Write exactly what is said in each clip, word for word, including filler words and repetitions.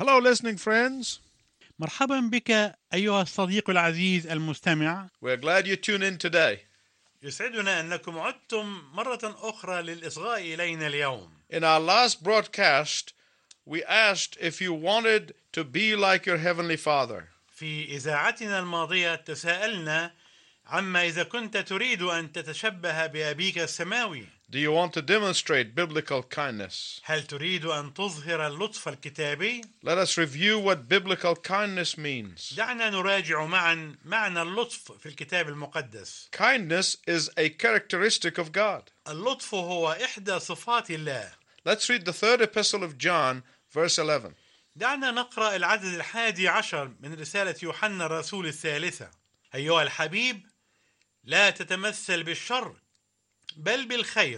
Hello, listening friends. مرحبا بك أيها الصديق العزيز المستمع. We're glad you tuned in today. يسعدنا أنكم عدتم مرة أخرى للإصغاء إلينا اليوم. In our last broadcast, we asked if you wanted to be like your Heavenly Father. في إذاعتنا الماضية تساءلنا عما إذا كنت تريد أن تتشبه بأبيك السماوي. Do you want to demonstrate biblical kindness? هل تريد أن تظهر اللطف الكتابي؟ Let us review what biblical kindness means. دعنا نراجع معا معنى اللطف في الكتاب المقدس. Kindness is a characteristic of God. اللطف هو إحدى صفات الله. Let's read the third epistle of John, verse eleven. دعنا نقرأ العدد الحادي عشر من رسالة يوحنا الرسول الثالثة. أيها الحبيب، لا تتمثل بالشر بل بالخير،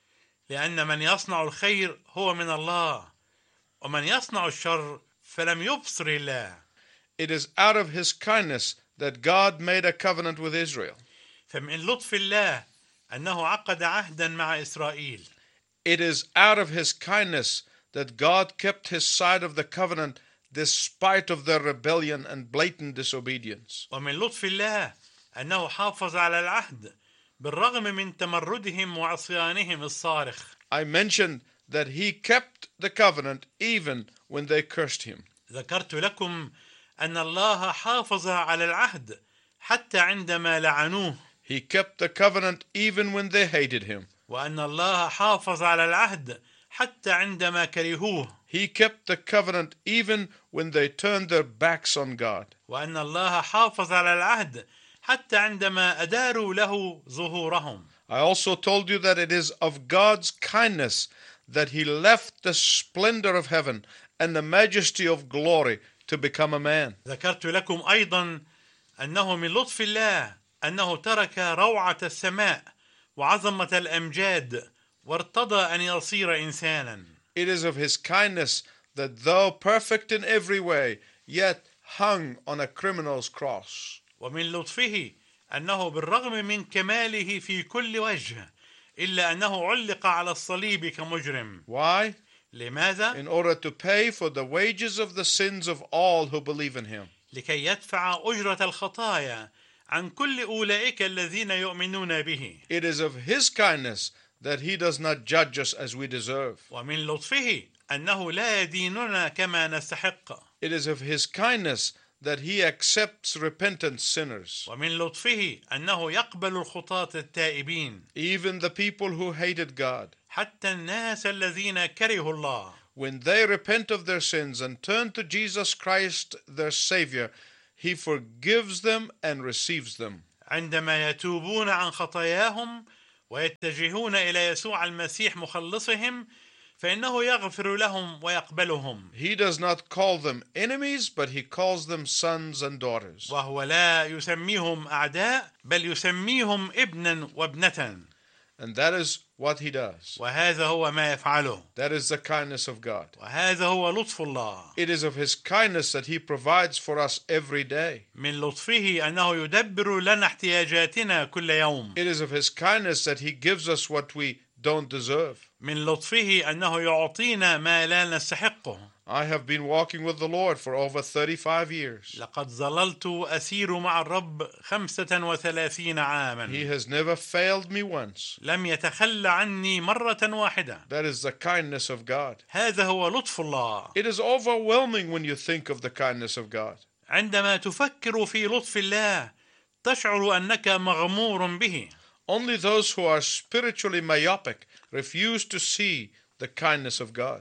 لأن من يصنع الخير هو من الله، ومن يصنع الشر فلم يبصر الله. It is out of His kindness that God made a covenant with Israel. فمن لطف الله أنه عقد عهدا مع إسرائيل. It is out of His kindness that God kept His side of the covenant despite of their rebellion and blatant disobedience. ومن لطف الله أنه حافظ على العهد بالرغم من تمردهم وعصيانهم الصارخ. I mentioned that He kept the covenant even when they cursed Him. ذكرت لكم أن الله حافظ على العهد حتى عندما لعنوه. He kept the covenant even when they hated Him. وأن الله حافظ على العهد حتى عندما كرهوه. He kept the covenant even when they turned their backs on God. وأن الله حافظ على العهد حتى عندما أداروا له ظهورهم. I also told you that it is of God's kindness that He left the splendor of heaven and the majesty of glory to become a man. ذكرت لكم أيضا أنه من لطف الله أنه ترك روعة السماء وعظمة الأمجاد وارتضى أن يصير إنسانا. It is of His kindness that though perfect in every way, yet hung on a criminal's cross. ومن لطفه أنه بالرغم من كماله في كل وجه إلا أنه علق على الصليب كمجرم. Why? لماذا؟ In order to pay for the wages of the sins of all who believe in Him. لكي يدفع أجرة الخطايا عن كل أولئك الذين يؤمنون به. It is of His kindness that He does not judge us as we deserve. ومن لطفه أنه لا يديننا كما نستحق. It is of His kindness that He accepts repentant sinners. ومن لطفه أنه يقبل الخطاة التائبين. Even the people who hated God. حتى الناس الذين كرهوا الله. When they repent of their sins and turn to Jesus Christ, their Savior, He forgives them and receives them. عندما يتوبون عن خطاياهم ويتجهون إلى يسوع المسيح مخلصهم فإنه يغفر لهم ويقبلهم. He does not call them enemies, but He calls them sons and daughters. وهو لا يسميهم أعداء بل يسميهم ابنا وابنة. And that is what He does. وهذا هو ما يفعله. That is the kindness of God. وهذا هو لطف الله. It is of His kindness that He provides for us every day. من لطفه أنه يدبر لنا احتياجاتنا كل يوم. It is of His kindness that He gives us what we don't deserve. من لطفه أنه يعطينا ما لا نستحقه. I have been walking with the Lord for over thirty-five years. لقد ظللت أسير مع الرب خمسة وثلاثين عاما. He has never failed me once. لم يتخلى عني مرة واحدة. That is the kindness of God. هذا هو لطف الله. It is overwhelming when you think of the kindness of God. عندما تفكر في لطف الله تشعر أنك مغمور به. Only those who are spiritually myopic refuse to see the kindness of God.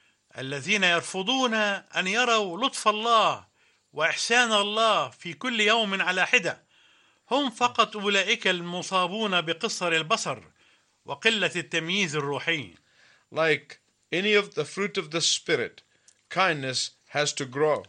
الذين يرفضون أن يروا لطف الله وإحسان الله في كل يوم على حدة هم فقط أولئك المصابون بقصر البصر وقلة التمييز الروحي. Like any of the fruit of the Spirit, kindness has to grow.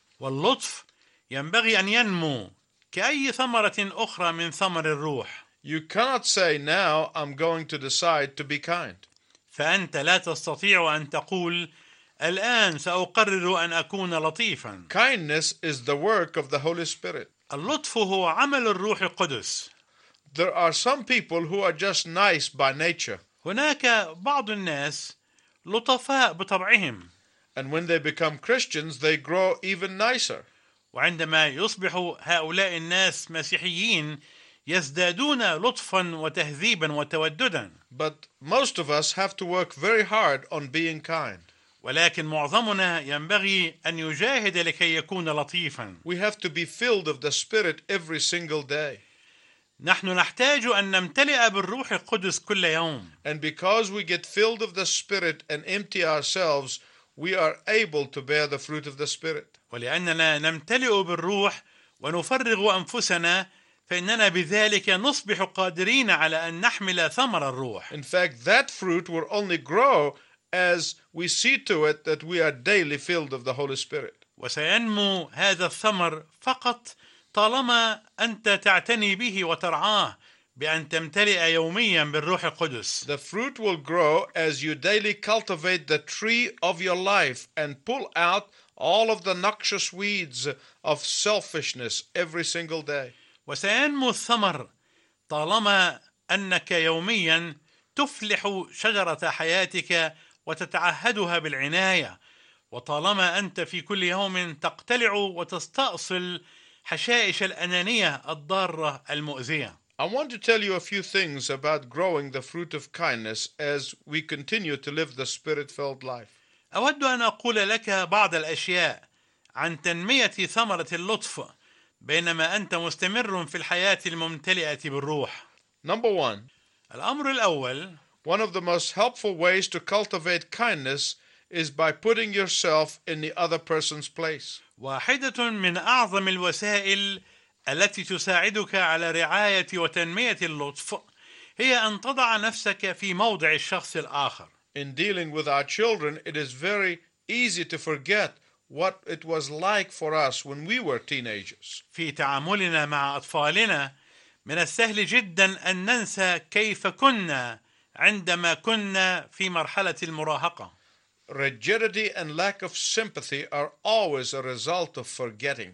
واللطف ينبغي أن ينمو كأي ثمرة أخرى من ثمر الروح. You cannot say, now I'm going to decide to be kind. فأنت لا تستطيع أن تقول الآن سأقرر أن أكون لطيفا. Kindness is the work of the Holy Spirit. اللطف هو عمل الروح القدس. There are some people who are just nice by nature. هناك بعض الناس لطفاء بطبعهم. And when they become Christians, they grow even nicer. وعندما يصبح هؤلاء الناس مسيحيين يزدادون لطفا وتهذيبا وتوددا. But most of us have to work very hard on being kind. ولكن معظمنا ينبغي أن يجاهد لكي يكون لطيفا. We have to be filled of the Spirit every single day. نحن نحتاج أن نمتلئ بالروح القدس كل يوم. And because we get filled of the Spirit and empty ourselves, we are able to bear the fruit of the Spirit. ولأننا نمتلئ بالروح ونفرغ أنفسنا فإننا بذلك نصبح قادرين على أن نحمل ثمر الروح. In fact, that fruit will only grow as we see to it that we are daily filled of the Holy Spirit. وسينمو هذا الثمر فقط طالما أنت تعتني به وترعاه بأن تمتلئ يوميا بالروح القدس. The fruit will grow as you daily cultivate the tree of your life and pull out all of the noxious weeds of selfishness every single day. وسينمو الثمر طالما أنك يوميا تفلح شجرة حياتك وتتعهدها بالعناية، وطالما أنت في كل يوم تقتلع وتستأصل حشائش الأنانية الضارة المؤذية. I want to tell you a few things about growing the fruit of kindness as we continue to live the Spirit-filled life. أود أن أقول لك بعض الأشياء عن تنمية ثمرة اللطف بينما أنت مستمر في الحياة الممتلئة بالروح. Number one, الأمر الأول، one of the most helpful ways to cultivate kindness is by putting yourself in the other person's place. واحدة من أعظم الوسائل التي تساعدك على رعاية وتنمية اللطف هي أن تضع نفسك في موضع الشخص الآخر. In dealing with our children, it is very easy to forget what it was like for us when we were teenagers. في تعاملنا مع أطفالنا من السهل جدا أن ننسى كيف كنا عندما كنا في مرحلة المراهقة. Rigidity and lack of sympathy are always a result of forgetting.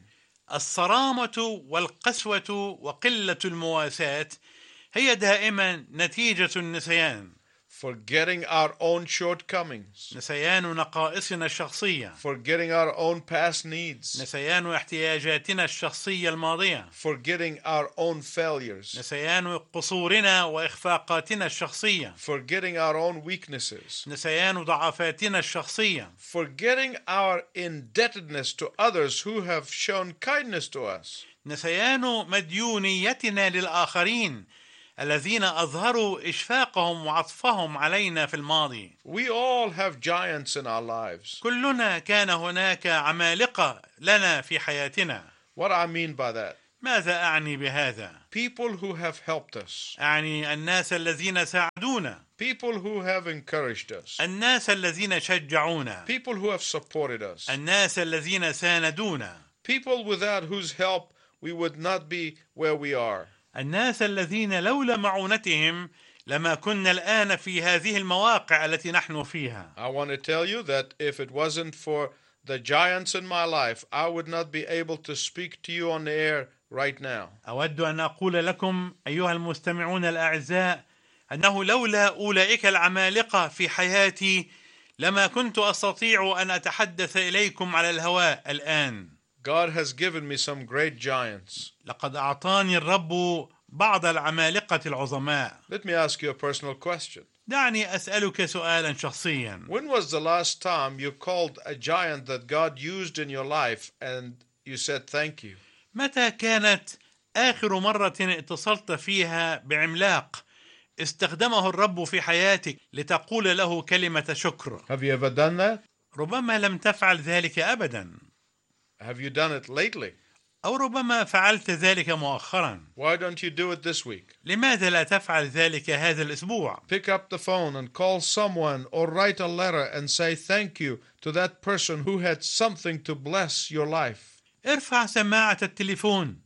الصرامة والقسوة وقلة المواساة هي دائما نتيجة النسيان. Forgetting our own shortcomings. نسيان نقائصنا الشخصية. Forgetting our own past needs. نسيان احتياجاتنا الشخصية الماضية. Forgetting our own failures. نسيان قصورنا وإخفاقاتنا الشخصية. Forgetting our own weaknesses. نسيان ضعفاتنا الشخصية. Forgetting our indebtedness to others who have shown kindness to us. نسيان مديونيتنا للآخرين الذين أظهروا إشفاقهم وعطفهم علينا في الماضي. We all have giants in our lives. كلنا كان هناك عمالقة لنا في حياتنا. What I mean by that? ماذا أعني بهذا؟ People who have helped us. أعني الناس الذين ساعدونا. People who have encouraged us. الناس الذين شجعونا. People who have supported us. الناس الذين ساندونا. People without whose help we would not be where we are. الناس الذين لولا معونتهم لما كنا الآن في هذه المواقع التي نحن فيها. I want to tell you that if it wasn't for the giants in my life, I would not be able to speak to you on the air right now. أود أن أقول لكم أيها المستمعون الأعزاء أنه لولا أولئك العمالقة في حياتي لما كنت أستطيع أن أتحدث إليكم على الهواء الآن. God has given me some great giants. لقد أعطاني الرب بعض العمالقة العظماء. Let me ask you a personal question. دعني أسألك سؤالا شخصيا. When was the last time you called a giant that God used in your life and you said thank you? متى كانت آخر مرة اتصلت فيها بعملاق استخدمه الرب في حياتك لتقول له كلمة شكر؟ Have you ever done that? ربما لم تفعل ذلك أبدا. Have you done it lately? أو ربما فعلت ذلك مؤخرا. Why don't you do it this week? لماذا لا تفعل ذلك هذا الأسبوع؟ Pick up the phone and call someone or write a letter and say thank you to that person who had something to bless your life. ارفع سماعة التليفون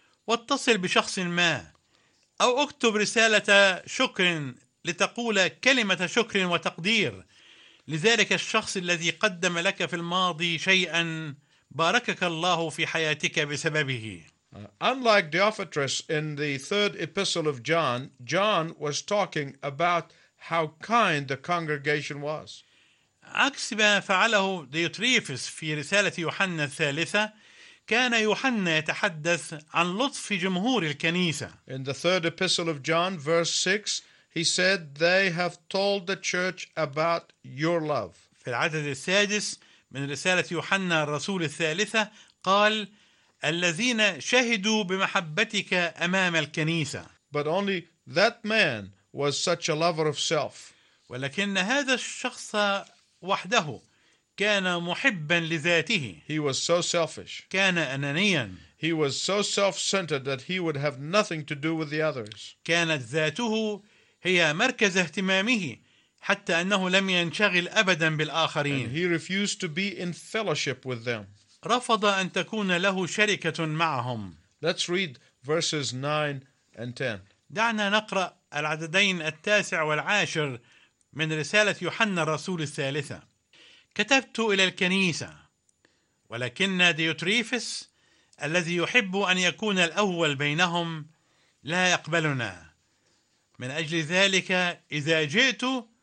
واتصل بشخص ما أو اكتب رسالة شكر لتقول كلمة شكر وتقدير لذلك الشخص الذي قدم لك في الماضي شيئا باركك الله في حياتك بسببه. Uh, unlike Diophanttus in the third epistle of John, John was talking about how kind the congregation was. عكس ما فعله ديوتريفس في رسالة يوحنا الثالثة، كان يوحنا يتحدث عن لطف جمهور الكنيسة. In the third epistle of John, verse six, he said, they have told the church about your love. في العدد السادس من رسالة يوحنا الرسول الثالثة قال: الذين شهدوا بمحبتك أمام الكنيسة. But only that man was such a lover of self. ولكن هذا الشخص وحده كان محبا لذاته. He was so selfish. كان أنانيا. He was so self-centered that he would have nothing to do with the others. كانت ذاته هي مركز اهتمامه، حتى أنه لم ينشغل أبدا بالآخرين. And he refused to be in fellowship with them. رفض أن تكون له شركة معهم. Let's read verses nine and ten. دعنا نقرأ العددين التاسع والعاشر من رسالة يوحنا الرسول الثالثة. كتبت إلى الكنيسة، ولكن ديوتريفس الذي يحب أن يكون الأول بينهم لا يقبلنا. من أجل ذلك إذا جئت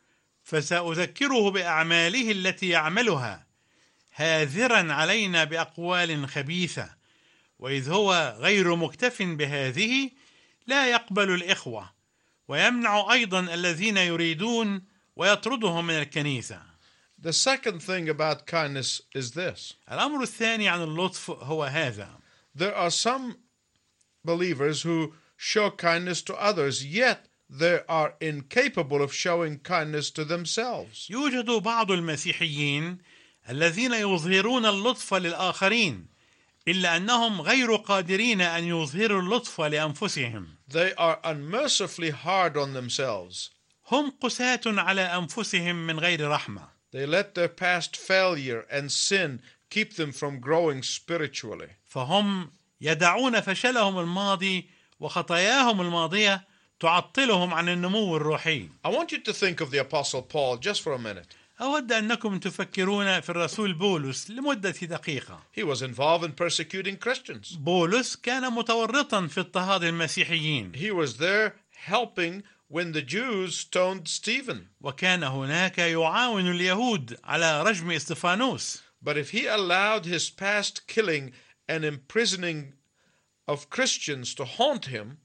فسأذكره بأعماله التي يعملها، هاذرا علينا بأقوال خبيثة. وإذ هو غير مكتف بهذه لا يقبل الإخوة، ويمنع أيضا الذين يريدون ويطردهم من الكنيسة. The second thing about kindness is this. الأمر الثاني عن اللطف هو هذا: There are some believers who show kindness to others, yet they are incapable of showing kindness to themselves. يوجد بعض المسيحيين الذين يظهرون اللطف للآخرين، إلا أنهم غير قادرين أن يظهروا اللطف لأنفسهم. They are unmercifully hard on themselves. هم قساة على أنفسهم من غير رحمة. They let their past failure and sin keep them from growing spiritually. فهم يدعون فشلهم الماضي وخطاياهم الماضية تعطلهم عن النمو الروحي. I want you to think of the Apostle Paul just for a minute. أود أنكم تفكرون في الرسول بولس لمدة دقيقة. He was involved in persecuting Christians. بولس كان متورطا في اضطهاد المسيحيين. He was there helping when the Jews stoned Stephen. وكان هناك يعاون اليهود على رجم استفانوس. But if he allowed his past killing and imprisoning of Christians to haunt him,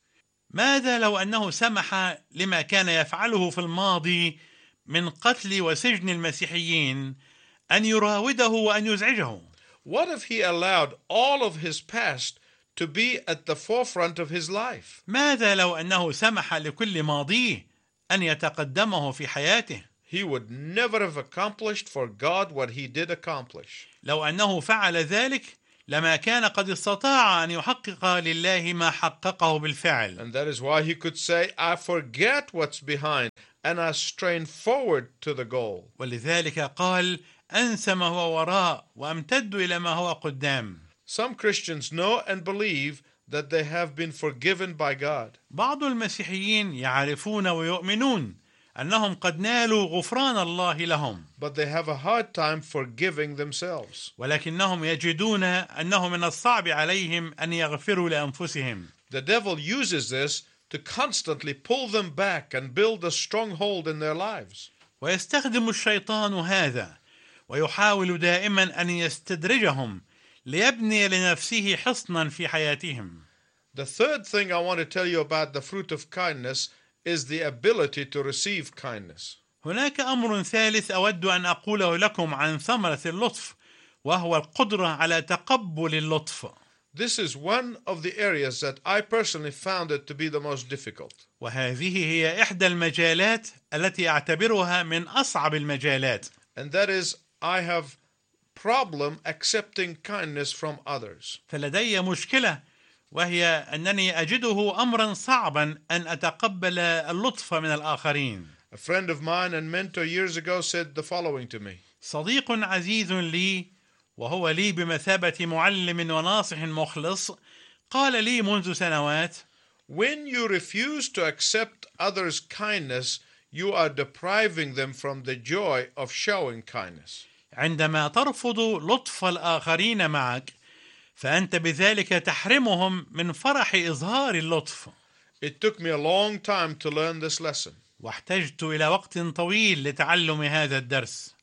ماذا لو أنه سمح لما كان يفعله في الماضي من قتل وسجن المسيحيين أن يراوده وأن يزعجه؟ what if he allowed all of his past to be at the forefront of his life? ماذا لو أنه سمح لكل ماضيه أن يتقدمه في حياته؟ He would never have accomplished for God what he did accomplish. لو أنه فعل ذلك لما كان قد استطاع أن يحقق لله ما حققه بالفعل. And that is why he could say, I forget what's behind and I strain forward to the goal. ولذلك قال: أنسى ما هو وراء وأمتد إلى ما هو قدام. Some Christians know and believe that they have been forgiven by God. بعض المسيحيين يعرفون ويؤمنون أنهم قد نالوا غفران الله لهم، But they have a hard time forgiving themselves. ولكنهم يجدون أنه من الصعب عليهم أن يغفروا لأنفسهم. The devil uses this to constantly pull them back and build a stronghold in their lives. ويستخدم الشيطان هذا ويحاول دائما أن يستدرجهم ليبني لنفسه حصنا في حياتهم. The third thing I want to tell you about the fruit of kindness is the ability to receive kindness. هناك أمر ثالث أود أن أقوله لكم عن ثمرة اللطف، وهو القدرة على تقبل اللطف. This is one of the areas that I personally found it to be the most difficult. وهذه هي إحدى المجالات التي أعتبرها من أصعب المجالات. And that is, I have problem accepting kindness from others. فلدي مشكلة، وهي أنني أجده أمرا صعبا أن أتقبل اللطف من الآخرين. A friend of mine and mentor years ago said the following to me. صديق عزيز لي وهو لي بمثابة معلم وناصح مخلص قال لي منذ سنوات: When you refuse to accept others' kindness, you are depriving them from the joy of showing kindness. عندما ترفض لطف الآخرين معك فأنت بذلك تحرمهم من فرح إظهار اللطف. It took me a long time to learn this lesson. واحتجت إلى وقت طويل لتعلم هذا الدرس.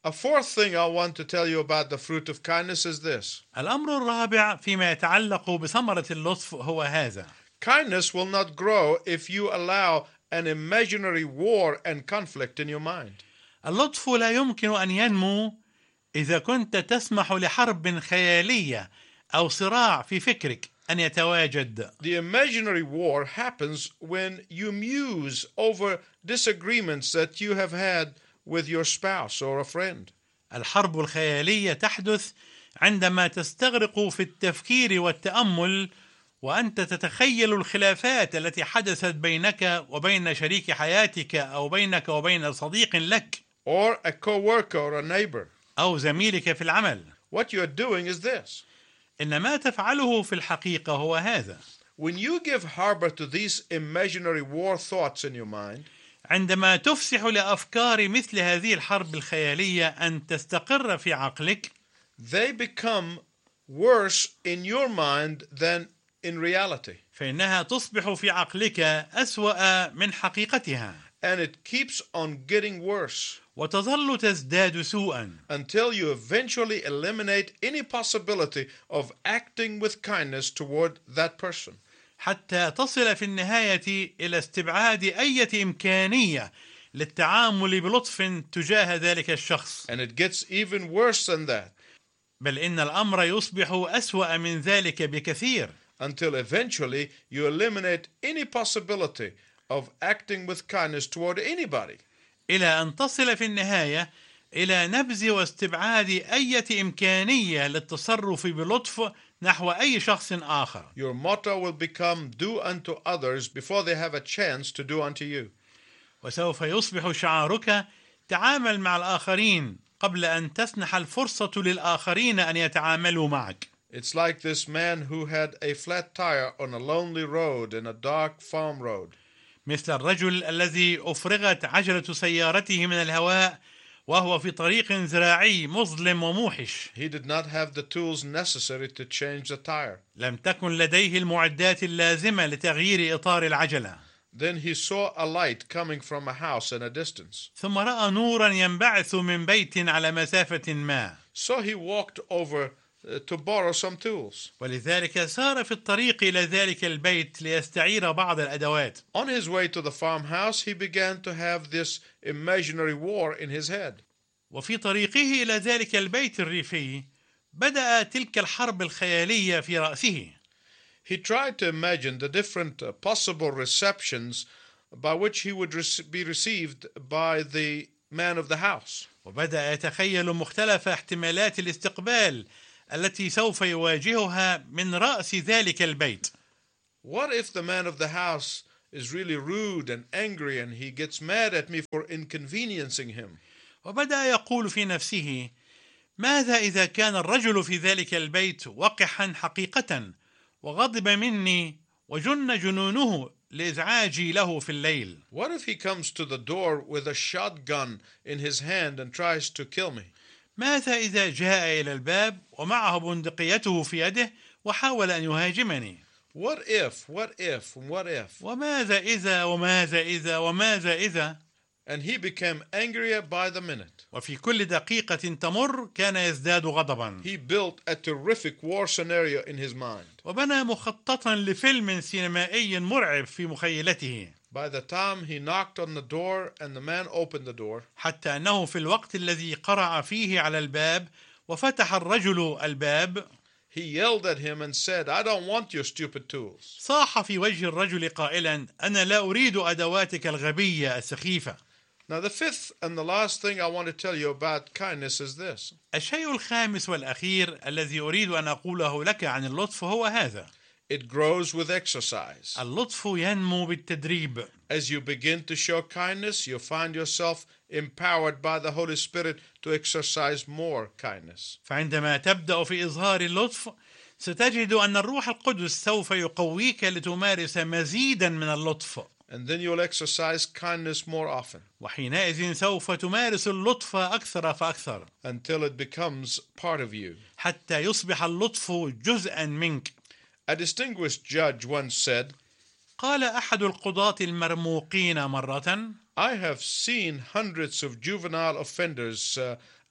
A fourth thing I want to tell you about the fruit of kindness is this. الأمر الرابع فيما يتعلق بثمرة اللطف هو هذا: Kindness will not grow if you allow an imaginary war and conflict in your mind. اللطف لا يمكن أن ينمو إذا كنت تسمح لحرب خيالية أو صراع في فكرك أن يتواجد. The imaginary war happens when you muse over disagreements that you have had with your spouse or a friend. الحرب الخيالية تحدث عندما تستغرق في التفكير والتأمل وأنت تتخيل الخلافات التي حدثت بينك وبين شريك حياتك أو بينك وبين صديق لك Or a co-worker or a neighbor. أو زميلك في العمل. What you're doing is this. إن ما تفعله في الحقيقة هو هذا: When you give harbor to these imaginary war thoughts in your mind, عندما تفسح لأفكار مثل هذه الحرب الخيالية أن تستقر في عقلك، they become worse in your mind than in reality. فإنها تصبح في عقلك أسوأ من حقيقتها. And it keeps on getting worse وتظل تزداد سوءا until you eventually eliminate any possibility of acting with kindness toward that person. حتى تصل في النهاية إلى استبعاد أي إمكانية للتعامل بلطف تجاه ذلك الشخص. And it gets even worse than that بل إن الأمر يصبح أسوأ من ذلك بكثير until eventually you eliminate any possibility of acting with kindness toward anybody. إلى أن تصل في النهاية إلى نبذ واستبعاد أي إمكانية للتصرف بلطف نحو أي شخص آخر. Your motto will become do unto others before they have a chance to do unto you. وسوف يصبح شعارك تعامل مع الآخرين قبل أن تسنح الفرصة للآخرين أن يتعاملوا معك. It's like this man who had a flat tire on a lonely road in a dark farm road. مثل الرجل الذي أفرغت عجلة سيارته من الهواء وهو في طريق زراعي مظلم وموحش. He did not have the tools necessary to change the tire. لم تكن لديه المعدات اللازمة لتغيير إطار العجلة. Then he saw a light coming from a house in a distance. ثم رأى نورا ينبعث من بيت على مسافة ما. So he walked over uh, to borrow some tools. ولذلك سار في الطريق إلى ذلك البيت ليستعير بعض الأدوات. On his way to the farmhouse, he began to have this imaginary war in his head. وفي طريقه إلى ذلك البيت الريفي بدأ تلك الحرب الخيالية في رأسه. He tried to imagine the different uh, possible receptions by which he would rec- be received by the man of the house. وبدأ يتخيل مختلف احتمالات الاستقبال التي سوف يواجهها من رأس ذلك البيت. What if the man of the house is really rude and angry and he gets mad at me for inconveniencing him? وبدأ يقول في نفسه: ماذا إذا كان الرجل في ذلك البيت وقحا حقيقة وغضب مني وجن جنونه لإزعاجي له في الليل؟ What if he comes to the door with a shotgun in his hand and tries to kill me? ماذا إذا جاء إلى الباب ومعه بندقيته في يده وحاول أن يهاجمني؟ What if, what if, what if? وماذا إذا وماذا إذا وماذا إذا؟ And he became angrier by the minute. وفي كل دقيقة تمر كان يزداد غضبا. He built a terrific war scenario in his mind. وبنى مخططا لفيلم سينمائي مرعب في مخيلته. By the time he knocked on the door and the man opened the door, حتى أنه في الوقت الذي قرع فيه على الباب وفتح الرجل الباب، he yelled at him and said, I don't want your stupid tools. صاح في وجه الرجل قائلا: أنا لا أريد أدواتك الغبية السخيفة. Now the fifth and the last thing I want to tell you about kindness is this. الشيء الخامس والأخير الذي أريد أن أقوله لك عن اللطف هو هذا: It grows with exercise. اللطف ينمو بالتدريب. As you begin to show kindness, you find yourself empowered by the Holy Spirit to exercise more kindness. فعندما تبدأ في إظهار اللطف ستجد أن الروح القدس سوف يقويك لتمارس مزيدا من اللطف. And then you'll exercise kindness more often. وحينئذ سوف تمارس اللطف أكثر فأكثر. Until it becomes part of you. حتى يصبح اللطف جزءا منك. A distinguished judge once said, قال أحد القضاة المرموقين مرة: I have seen hundreds of juvenile offenders uh,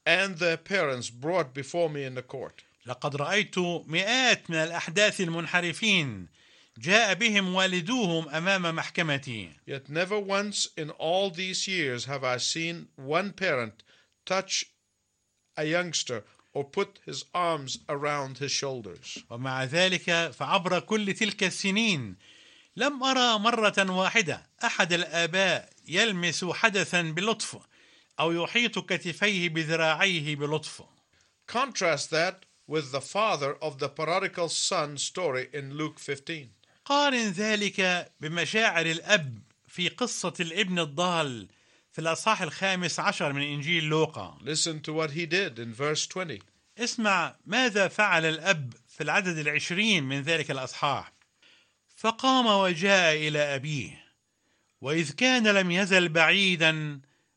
and their parents brought before me in the court. لقد رأيت مئات من الأحداث المنحرفين جاء بهم والدوهم أمام محكمتي. Yet never once in all these years have I seen one parent touch a youngster or put his arms around his shoulders. ومع ذلك فعبر كل تلك السنين لم أرى مرة واحدة أحد الآباء يلمس حدثا بلطف أو يحيط كتفيه بذراعيه بلطف. Contrast that with the father of the prodigal son story in Luke fifteen. قارن ذلك بمشاعر الأب في قصة الابن الضال في الأصحاح الخامس عشر من إنجيل لوقا. Listen to what he did in verse twenty. اسمع ماذا فعل الأب في العدد العشرين من ذلك الأصحاح. فقام وجاء إلى أبيه، وإذ كان لم يزل بعيدا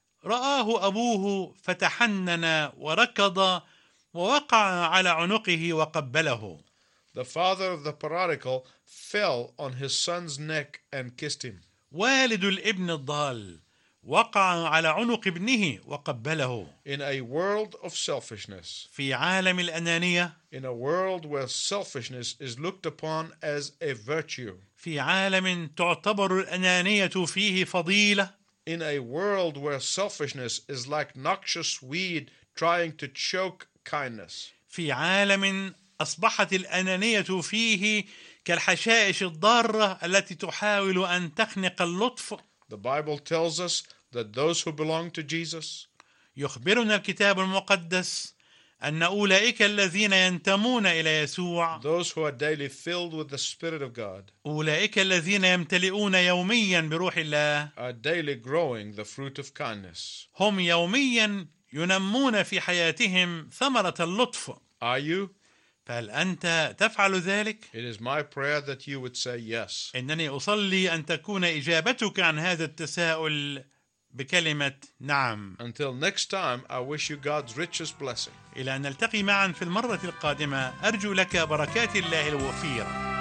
رآه أبوه فتحنن وركض ووقع على عنقه وقبله. The father of the prodigal fell on his son's neck and kissed him. والد الابن الضال وقع على عنق ابنه وقبله. In a world of selfishness, في عالم الأنانية، in a world where selfishness is looked upon as a virtue, في عالم تعتبر الأنانية فيه فضيلة، in a world where selfishness is like noxious weed trying to choke kindness, في عالم أصبحت الأنانية فيه كالحشائش الضارة التي تحاول أن تخنق اللطف. the Bible tells us that those who belong to Jesus, يخبرنا الكتاب المقدس أن أولئك الذين ينتمون إلى يسوع، those who are daily filled with the Spirit of God, أولئك الذين يمتلئون يوميا بروح الله، are daily growing the fruit of kindness. هم يوميا ينمون في حياتهم ثمرة اللطف. Are you? فهل أنت تفعل ذلك؟ It is my prayer that you would say yes. إنني أصلي أن تكون إجابتك عن هذا التساؤل بكلمة نعم. Until next time, I wish you God's richest blessing. إلى أن نلتقي معا في المرة القادمة، أرجو لك بركات الله الوفيرة.